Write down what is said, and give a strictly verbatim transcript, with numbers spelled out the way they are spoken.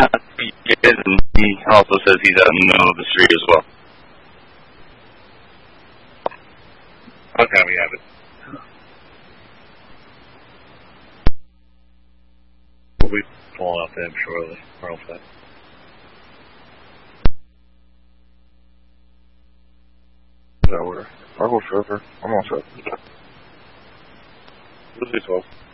and he also says he's out in the middle of the street as well. Okay, we have it. We'll be pulling up to him shortly. Real fast. That order. I'll go further. I'm all set. This is twelve.